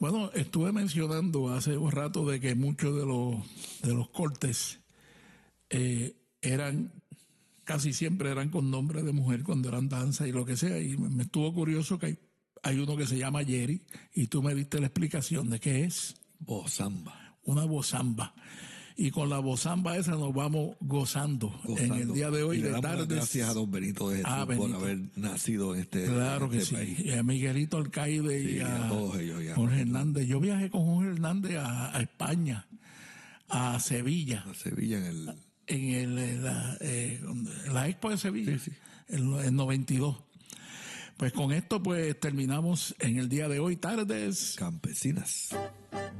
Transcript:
Bueno, estuve mencionando hace un rato de que muchos de los cortes eran, casi siempre eran con nombre de mujer cuando eran danza y lo que sea, y me estuvo curioso que hay uno que se llama Jerry, y tú me diste la explicación de qué es. Bozamba. Una bozamba. Y con la bozamba esa nos vamos gozando en el día de hoy, y le de damos tardes. Gracias a don Benito de Jesús por haber nacido en este, claro en que este sí. país. Y a Miguelito Alcaide Sí, y a todos ellos. Jorge Hernández. Yo viajé con Jorge Hernández a España, a Sevilla. A Sevilla En la Expo de Sevilla, sí. en 92. Pues con esto pues terminamos en el día de hoy, tardes campesinas.